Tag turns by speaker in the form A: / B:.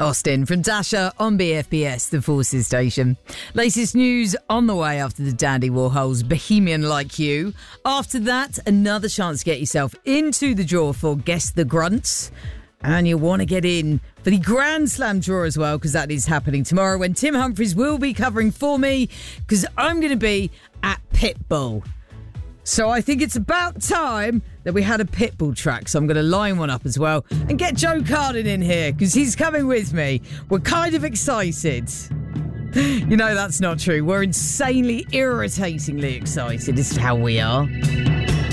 A: Austin from Dasher on BFBS, the Forces station. Latest news on the way after the Dandy Warhol's Bohemian Like You. After that, another chance to get yourself into the draw for Guess the Grunts. And you'll want to get in for the Grand Slam draw as well, because that is happening tomorrow when Tim Humphries will be covering for me, because I'm going to be at Pitbull. So I think it's about time that we had a Pitbull track. So I'm going to line one up as well and get Joe Carden in here because he's coming with me. We're kind of excited. You know, that's not true. We're insanely, irritatingly excited. This is how we are.